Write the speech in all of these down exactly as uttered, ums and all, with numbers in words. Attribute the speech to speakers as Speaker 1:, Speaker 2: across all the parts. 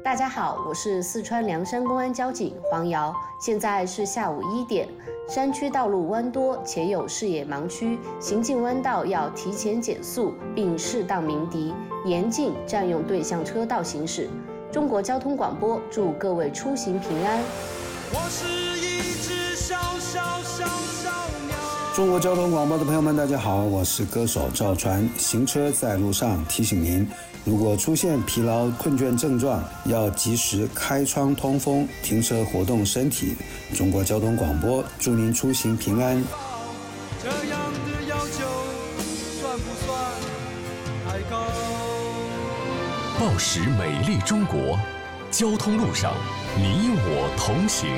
Speaker 1: 大家好，我是四川凉山公安交警黄瑶，现在是下午一点。山区道路弯多且有视野盲区，行进弯道要提前减速，并适当鸣笛，严禁占用对向车道行驶。中国交通广播祝各位出行平安。
Speaker 2: 我是一只小小小小鸟。
Speaker 3: 中国交通广播的朋友们，大家好，我是歌手赵传。行车在路上，提醒您，如果出现疲劳困倦症状，要及时开窗通风，停车活动身体。中国交通广播祝您出行平安。
Speaker 2: 这样的要求算不算太高？
Speaker 4: 报时美丽中国，交通路上你我同行。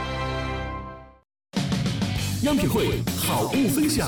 Speaker 5: 央品汇好物分享。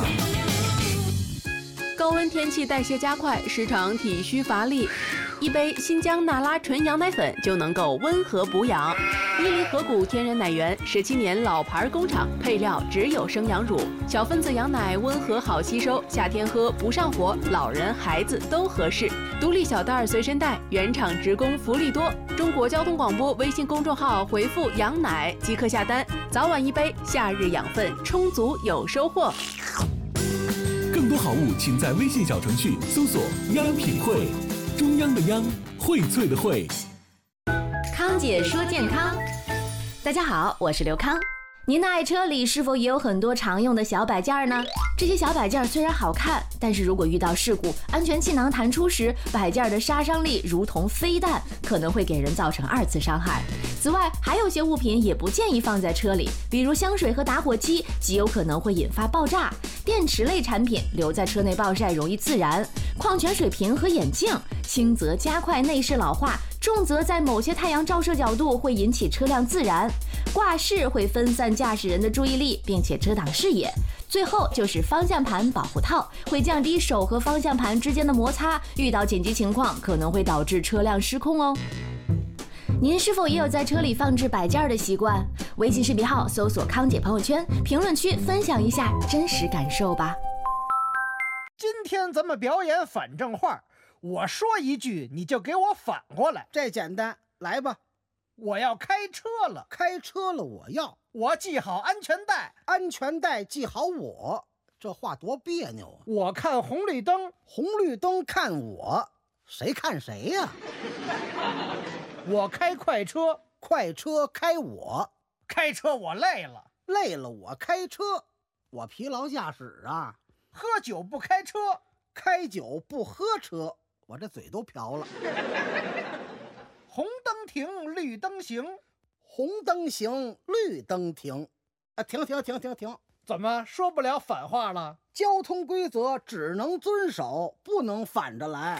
Speaker 6: 高温天气代谢加快，时常体虚乏力，一杯新疆那拉纯羊奶粉就能够温和补养。伊犁河谷天然奶源，十七年老牌工厂，配料只有生羊乳，小分子羊奶温和好吸收，夏天喝不上火，老人孩子都合适。独立小袋随身带，原厂直供，福利多。中国交通广播微信公众号回复“羊奶”即可下单，早晚一杯，夏日养分充足有收获。
Speaker 5: 更多好物，请在微信小程序搜索“央品汇”，中央的央，荟萃的荟。
Speaker 7: 康姐说健康，大家好，我是刘康。您的爱车里是否也有很多常用的小摆件呢？这些小摆件虽然好看，但是如果遇到事故，安全气囊弹出时，摆件的杀伤力如同飞弹，可能会给人造成二次伤害。此外，还有些物品也不建议放在车里，比如香水和打火机，极有可能会引发爆炸。电池类产品留在车内暴晒容易自燃，矿泉水瓶和眼镜，轻则加快内饰老化，重则在某些太阳照射角度会引起车辆自燃。挂饰会分散驾驶人的注意力，并且遮挡视野。最后就是方向盘保护套，会降低手和方向盘之间的摩擦，遇到紧急情况可能会导致车辆失控哦。您是否也有在车里放置摆件的习惯？微信视频号搜索康姐朋友圈，评论区分享一下真实感受吧。
Speaker 8: 今天咱们表演反正话，我说一句你就给我反过来。
Speaker 9: 这简单，来吧。
Speaker 8: 我要开车了，
Speaker 9: 开车了我要，
Speaker 8: 我系好安全带，
Speaker 9: 安全带系好我，这话多别扭啊！
Speaker 8: 我看红绿灯，
Speaker 9: 红绿灯看我，谁看谁呀？
Speaker 8: 我开快车，
Speaker 9: 快车开我，
Speaker 8: 开车我累了，
Speaker 9: 累了我开车，我疲劳驾驶啊！
Speaker 8: 喝酒不开车，
Speaker 9: 开酒不喝车，我这嘴都瓢了。
Speaker 8: 红灯停，绿灯行，
Speaker 9: 红灯行，绿灯停，啊，停停停停停！
Speaker 8: 怎么说不了反话了？
Speaker 9: 交通规则只能遵守，不能反着来。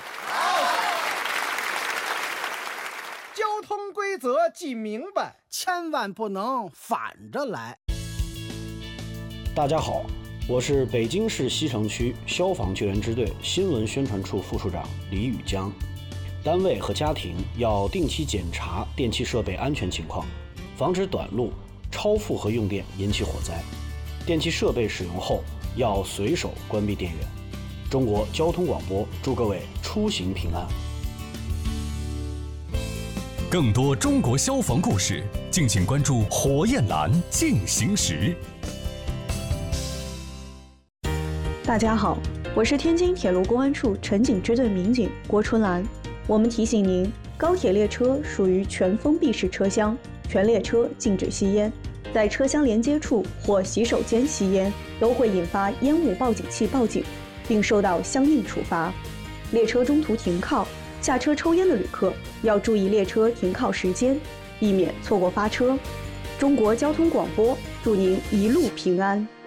Speaker 8: 交通规则记明白，
Speaker 9: 千万不能反着来。
Speaker 10: 大家好，我是北京市西城区消防救援支队新闻宣传处副处长李宇江。单位和家庭要定期检查电气设备安全情况，防止短路、超负荷用电引起火灾。电气设备使用后要随手关闭电源。中国交通广播祝各位出行平安。
Speaker 4: 更多中国消防故事，敬请关注火焰蓝进行时。
Speaker 11: 大家好，我是天津铁路公安处城警支队民警郭春兰。我们提醒您，高铁列车属于全封闭式车厢，全列车禁止吸烟，在车厢连接处或洗手间吸烟都会引发烟雾报警器报警，并受到相应处罚。列车中途停靠、下车抽烟的旅客要注意列车停靠时间，避免错过发车。中国交通广播祝您一路平安。